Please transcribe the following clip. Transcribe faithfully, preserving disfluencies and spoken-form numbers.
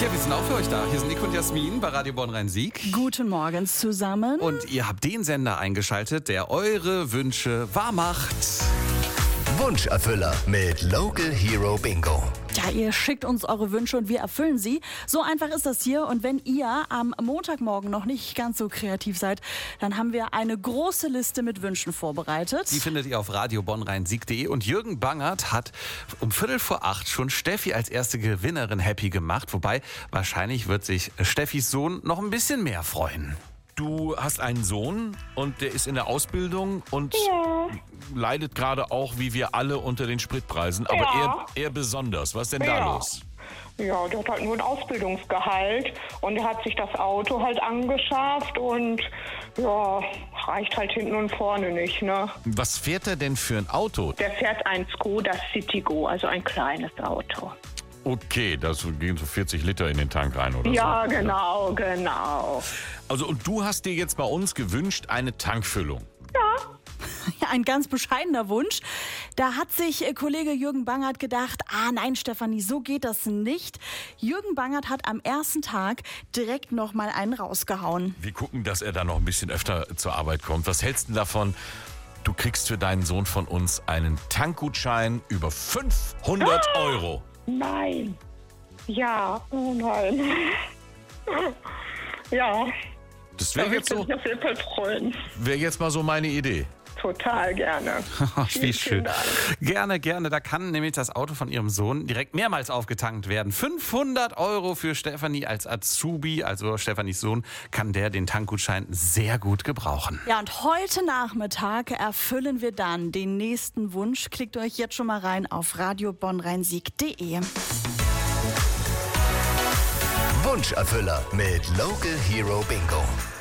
Ja, wir sind auch für euch da. Hier sind Nico und Jasmin bei Radio Bonn-Rhein-Sieg. Guten Morgen zusammen. Und ihr habt den Sender eingeschaltet, der eure Wünsche wahr macht. Wunscherfüller mit Local Hero Bingo. Ja, ihr schickt uns eure Wünsche und wir erfüllen sie. So einfach ist das hier. Und wenn ihr am Montagmorgen noch nicht ganz so kreativ seid, dann haben wir eine große Liste mit Wünschen vorbereitet. Die findet ihr auf radio bonn rhein sieg punkt de. Und Jürgen Bangert hat um Viertel vor acht schon Steffi als erste Gewinnerin happy gemacht. Wobei, wahrscheinlich wird sich Steffis Sohn noch ein bisschen mehr freuen. Du hast einen Sohn und der ist in der Ausbildung und Ja. leidet gerade auch, wie wir alle, unter den Spritpreisen. Aber Ja. er, er besonders. Was ist denn da Ja. los? Ja, der hat halt nur ein Ausbildungsgehalt und er hat sich das Auto halt angeschafft und ja, reicht halt hinten und vorne nicht, ne? Was fährt er denn für ein Auto? Der fährt ein Skoda Citigo, also ein kleines Auto. Okay, da gehen so vierzig Liter in den Tank rein oder Ja, genau, genau. so. Also und du hast dir jetzt bei uns gewünscht eine Tankfüllung. Ja, ein ganz bescheidener Wunsch. Da hat sich äh, Kollege Jürgen Bangert gedacht, ah nein, Stefanie, so geht das nicht. Jürgen Bangert hat am ersten Tag direkt noch mal einen rausgehauen. Wir gucken, dass er da noch ein bisschen öfter zur Arbeit kommt. Was hältst du davon? Du kriegst für deinen Sohn von uns einen Tankgutschein über fünfhundert Euro. Nein. Ja, oh nein. Ja, Das da wäre würde jetzt ich so, mich auf jeden Fall freuen. wäre jetzt mal so meine Idee. Total gerne. Wie Vielen, schön. vielen Dank. Gerne, gerne. Da kann nämlich das Auto von ihrem Sohn direkt mehrmals aufgetankt werden. fünfhundert Euro für Stefanie als Azubi, also Stefanis Sohn, kann der den Tankgutschein sehr gut gebrauchen. Ja, und heute Nachmittag erfüllen wir dann den nächsten Wunsch. Klickt euch jetzt schon mal rein auf radio bonn rhein sieg punkt de. Wunscherfüller mit Local Hero Bingo.